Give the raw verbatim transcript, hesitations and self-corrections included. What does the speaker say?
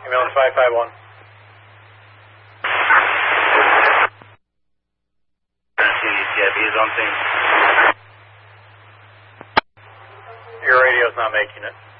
Email five five one. C I B is on scene. Your radio's not making it.